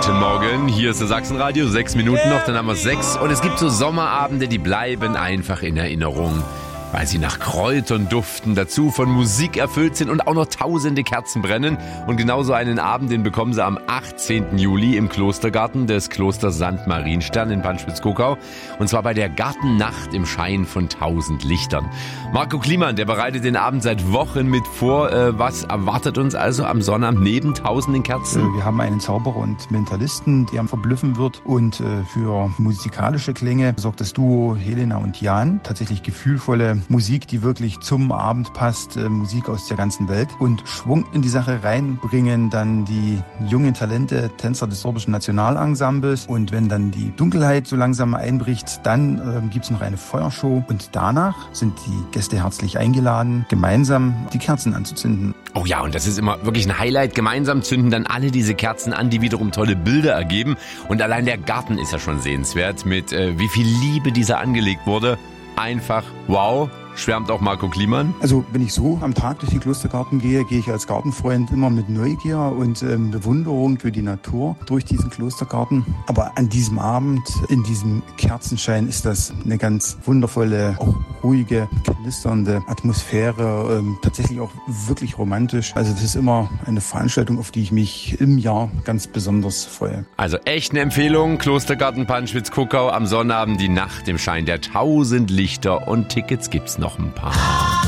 Guten Morgen, hier ist das Sachsenradio, 6 Minuten noch, dann haben wir 6 und es gibt so Sommerabende, die bleiben einfach in Erinnerung, weil sie nach Kräutern duften, dazu von Musik erfüllt sind und auch noch tausende Kerzen brennen. Und genauso einen Abend, den bekommen Sie am 18. Juli im Klostergarten des Klosters St. Marienstern in Panschwitz-Kuckau. Und zwar bei der Gartennacht im Schein von 1000 Lichtern. Marco Kliman, der bereitet den Abend seit Wochen mit vor. Was erwartet uns also am Sonnabend neben tausenden Kerzen? Wir haben einen Zauberer und Mentalisten, der verblüffen wird. Und für musikalische Klänge sorgt das Duo Helena und Jan. Tatsächlich gefühlvolle Musik, die wirklich zum Abend passt, Musik aus der ganzen Welt. Und Schwung in die Sache reinbringen dann die jungen Talente, Tänzer des Sorbischen Nationalensembles. Und wenn dann die Dunkelheit so langsam einbricht, dann gibt's noch eine Feuershow. Und danach sind die Gäste herzlich eingeladen, gemeinsam die Kerzen anzuzünden. Oh ja, und das ist immer wirklich ein Highlight. Gemeinsam zünden dann alle diese Kerzen an, die wiederum tolle Bilder ergeben. Und allein der Garten ist ja schon sehenswert, mit wie viel Liebe dieser angelegt wurde. Einfach wow, schwärmt auch Marco Kliman. Also wenn ich so am Tag durch den Klostergarten gehe, gehe ich als Gartenfreund immer mit Neugier und Bewunderung für die Natur durch diesen Klostergarten. Aber an diesem Abend, in diesem Kerzenschein, ist das eine ganz wundervolle, auch ruhige, knisternde Atmosphäre, tatsächlich auch wirklich romantisch. Also das ist immer eine Veranstaltung, auf die ich mich im Jahr ganz besonders freue. Also echt eine Empfehlung, Klostergarten Panschwitz-Kuckau am Sonnabend, die Nacht im Schein der 1000 Lichter und Tickets gibt's noch ein paar.